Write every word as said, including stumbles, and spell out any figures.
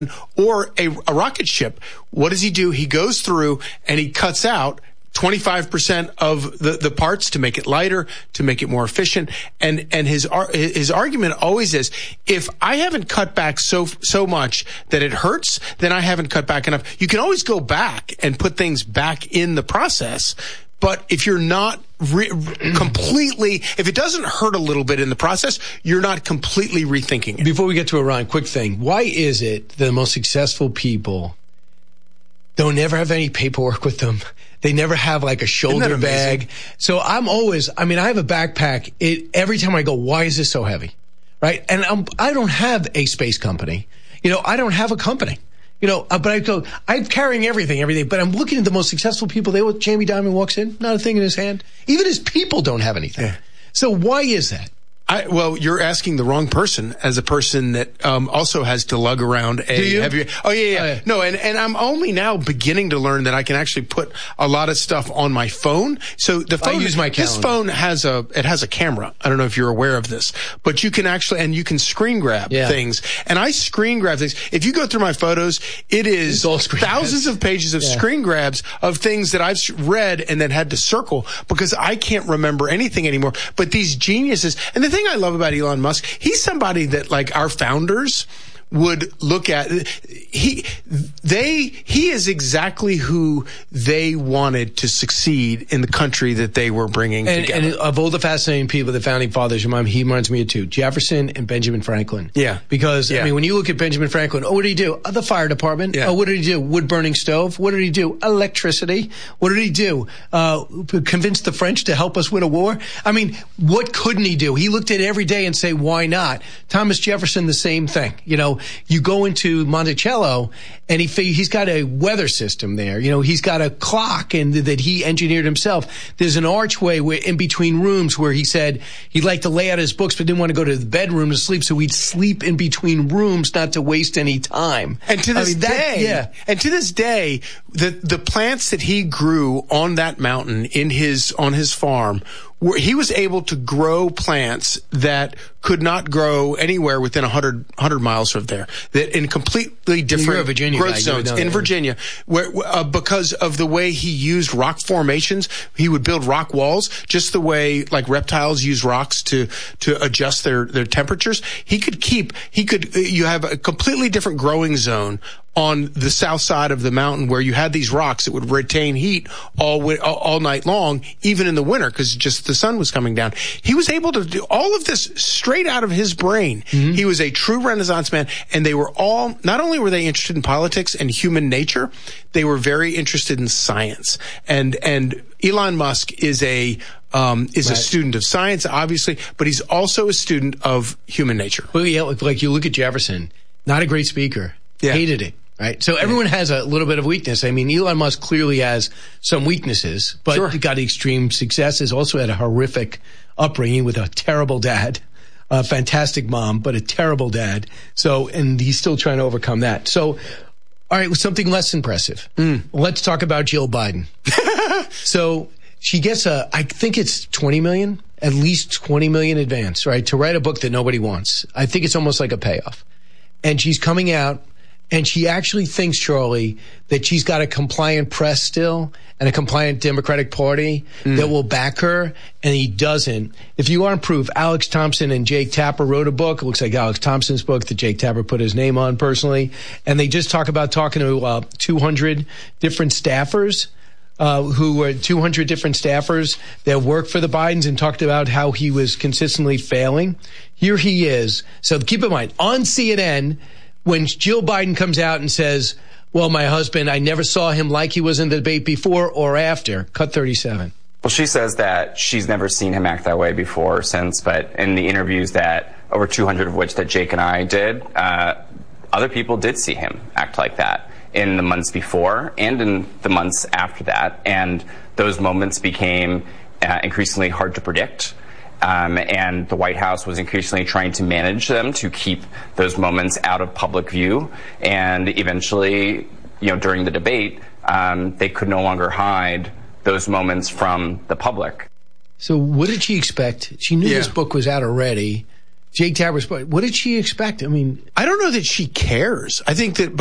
or a, a rocket ship, what does he do? He goes through and he cuts out twenty-five percent of the, the parts to make it lighter, to make it more efficient. And, and his, his argument always is, if I haven't cut back so, so much that it hurts, then I haven't cut back enough. You can always go back and put things back in the process. But if you're not re- completely, if it doesn't hurt a little bit in the process, you're not completely rethinking it. Before we get to Iran, quick thing. Why is it the most successful people don't ever have any paperwork with them? They never have like a shoulder bag. So I'm always, I mean, I have a backpack. It, every time I go, why is this so heavy? Right? And I'm, I don't have a space company. You know, I don't have a company. You know, uh, but I go, I'm carrying everything, everything. But I'm looking at the most successful people. They, Jamie Dimon walks in, not a thing in his hand. Even his people don't have anything. Yeah. So why is that? I, well, you're asking the wrong person as a person that um, also has to lug around a Do you? heavy. Oh, yeah, yeah. Oh, yeah. No, and, and I'm only now beginning to learn that I can actually put a lot of stuff on my phone. So the phone, I use my this calendar. phone has a, it has a camera. I don't know if you're aware of this, but you can actually, and you can screen grab yeah. things. And I screen grab things. If you go through my photos, it is thousands of pages of yeah. screen grabs of things that I've read and then had to circle because I can't remember anything anymore. But these geniuses, and the thing I love about Elon Musk, he's somebody that like our founders would look at. He, they, he is exactly who they wanted to succeed in the country that they were bringing and, together. And of all the fascinating people, the founding fathers, he reminds me of two, Jefferson and Benjamin Franklin. Yeah. Because, yeah. I mean, when you look at Benjamin Franklin, oh, what did he do? Oh, the fire department. Yeah. Oh, what did he do? Wood-burning stove. What did he do? Electricity. What did he do? Uh, convince the French to help us win a war? I mean, what couldn't he do? He looked at it every day and say, why not? Thomas Jefferson, the same thing. You know, you go into Monticello and he he's got a weather system there. You know, he's got a clock and that he engineered himself. There's an archway where in between rooms where he said he'd like to lay out his books but didn't want to go to the bedroom to sleep, so he'd sleep in between rooms not to waste any time. And to this I mean, that, day, yeah. and to this day, the the plants that he grew on that mountain in his on his farm, where he was able to grow plants that could not grow anywhere within one hundred, one hundred miles of there, that in completely different Virginia growth guy, zones in that. Virginia, where uh, because of the way he used rock formations, he would build rock walls, just the way like reptiles use rocks to to adjust their their temperatures. He could keep, he could, you have a completely different growing zone on the south side of the mountain where you had these rocks that would retain heat all all night long, even in the winter, because just the sun was coming down. He was able to do all of this straight out of his brain. Mm-hmm. He was a true Renaissance man, and they were all, not only were they interested in politics and human nature, they were very interested in science. And and Elon Musk is a Um, is right. a student of science, obviously, but he's also a student of human nature. Well, yeah, like you look at Jefferson, not a great speaker, yeah. hated it. Right. So everyone has a little bit of weakness. I mean, Elon Musk clearly has some weaknesses, but sure. he got extreme successes. Also had a horrific upbringing with a terrible dad, a fantastic mom, but a terrible dad. So, and he's still trying to overcome that. So, all right, with something less impressive. Mm. Let's talk about Jill Biden. So she gets a, I think it's twenty million, at least twenty million advance, right, to write a book that nobody wants. I think it's almost like a payoff. And she's coming out. And she actually thinks, Charlie, that she's got a compliant press still and a compliant Democratic Party mm. that will back her, and he doesn't. If you aren't proof, Alex Thompson and Jake Tapper wrote a book. It looks like Alex Thompson's book that Jake Tapper put his name on personally. And they just talk about talking to uh, two hundred different staffers. Uh, who were two hundred different staffers that worked for the Bidens, and talked about how he was consistently failing. Here he is. So keep in mind, on C N N, when Jill Biden comes out and says, well, my husband, I never saw him like he was in the debate before or after. Cut thirty-seven. Well, she says that she's never seen him act that way before or since, but in the interviews that, over two hundred of which that Jake and I did, uh, other people did see him act like that in the months before and in the months after that. And those moments became uh, increasingly hard to predict. Um, and the White House was increasingly trying to manage them to keep those moments out of public view. And eventually, you know, during the debate, um, they could no longer hide those moments from the public. So what did she expect? She knew yeah. this book was out already. Jake Tabor's, what did she expect? I mean, I don't know that she cares. I think that